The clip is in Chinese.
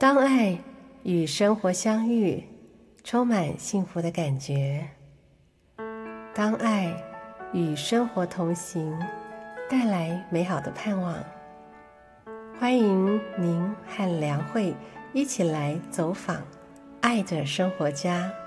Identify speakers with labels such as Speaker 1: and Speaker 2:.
Speaker 1: 当爱与生活相遇，充满幸福的感觉；当爱与生活同行，带来美好的盼望。欢迎您和良慧一起来走访爱的生活家。